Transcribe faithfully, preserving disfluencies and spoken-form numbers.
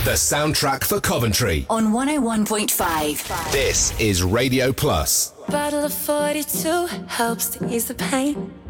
The soundtrack for Coventry. On one oh one point five. This is Radio Plus. Bottle of forty-two helps to ease the pain.